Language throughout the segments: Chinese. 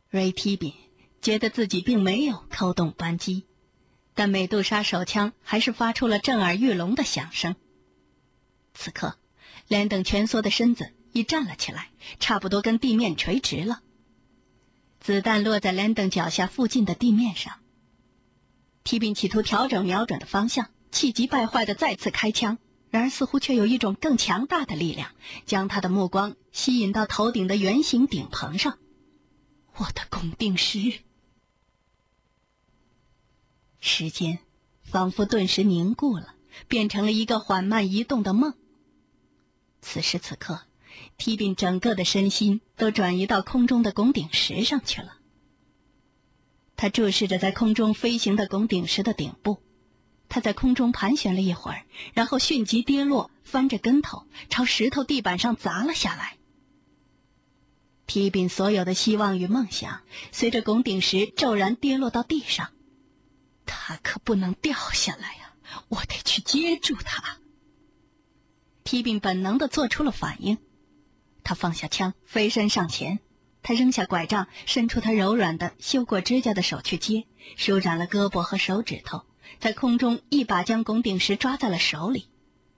Ray Tibin 觉得自己并没有扣动扳机，但美杜莎手枪还是发出了震耳欲聋的响声。此刻，兰登蜷缩的身子已站了起来，差不多跟地面垂直了。子弹落在兰登脚下附近的地面上。Tibin 企图调整瞄准的方向，气急败坏地再次开枪，然而似乎却有一种更强大的力量将他的目光吸引到头顶的圆形顶棚上。我的拱定石！时间仿佛顿时凝固了，变成了一个缓慢移动的梦。此时此刻，Tibin 整个的身心都转移到空中的拱顶石上去了。他注视着在空中飞行的拱顶石的顶部，他在空中盘旋了一会儿，然后迅即跌落，翻着跟头朝石头地板上砸了下来。Tibin 所有的希望与梦想随着拱顶石骤然跌落到地上。他可不能掉下来呀，我得去接住他。Tibin 本能地做出了反应，他放下枪，飞身上前。他扔下拐杖，伸出他柔软的修过指甲的手去接，舒展了胳膊和手指头，在空中一把将拱顶石抓在了手里。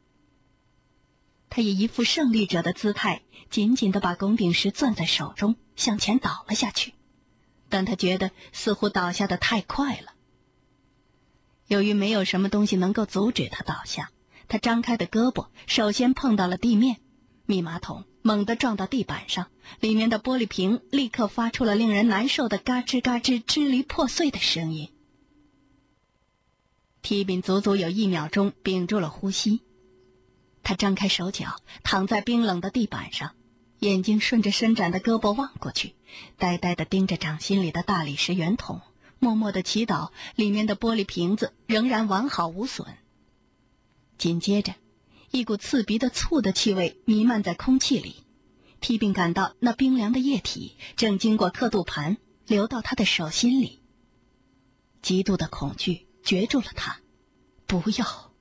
他以一副胜利者的姿态，紧紧地把拱顶石攥在手中，向前倒了下去。但他觉得似乎倒下得太快了。由于没有什么东西能够阻止他倒下，他张开的胳膊首先碰到了地面，密码筒猛地撞到地板上，里面的玻璃瓶立刻发出了令人难受的嘎吱嘎吱支离破碎的声音。Tibin 足足有1秒钟屏住了呼吸，他张开手脚，躺在冰冷的地板上，眼睛顺着伸展的胳膊望过去，呆呆地盯着掌心里的大理石圆筒，默默地祈祷里面的玻璃瓶子仍然完好无损。紧接着，一股刺鼻的醋的气味弥漫在空气里。Tibin 感到那冰凉的液体正经过刻度盘流到他的手心里。极度的恐惧攫住了他，不要！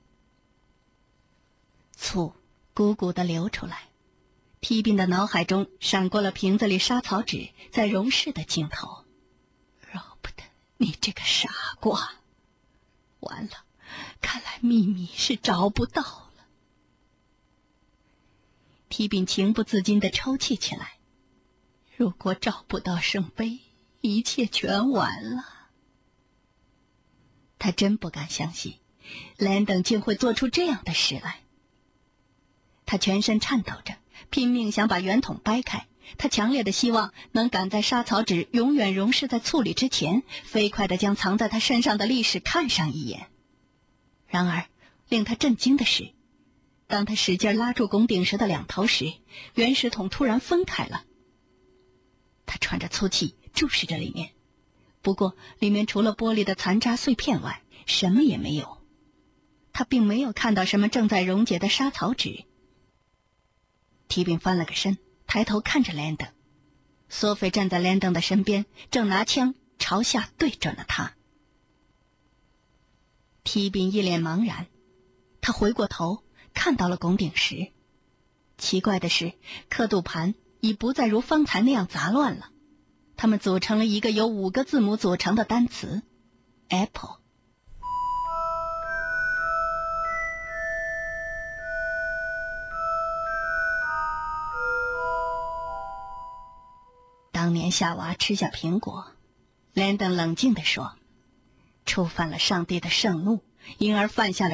醋汩汩地流出来。Tibin 的脑海中闪过了瓶子里沙草纸在溶释的镜头。Robert， 你这个傻瓜！完了，看来秘密是找不到了。Tibin 情不自禁地抽泣起来。如果找不到圣杯，一切全完了。他真不敢相信，兰登竟会做出这样的事来。他全身颤抖着，拼命想把圆筒掰开。他强烈的希望能赶在沙草纸永远溶释在醋里之前，飞快地将藏在他身上的历史看上一眼。然而，令他震惊的是，当他使劲拉住拱顶石的两头时，圆石筒突然分开了。他喘着粗气，注视着里面，不过里面除了玻璃的残渣碎片外，什么也没有。他并没有看到什么正在溶解的沙草纸。Tibin 翻了个身，抬头看着兰登。索菲站在兰登的身边，正拿枪朝下对准了他。Tibin 一脸茫然，他回过头看到了拱顶石。奇怪的是，刻度盘已不再如方才那样杂乱了，它们组成了一个由5个字母组成的单词 Apple。 当年夏娃吃下苹果，兰登冷静地说，触犯了上帝的盛怒，因而犯下了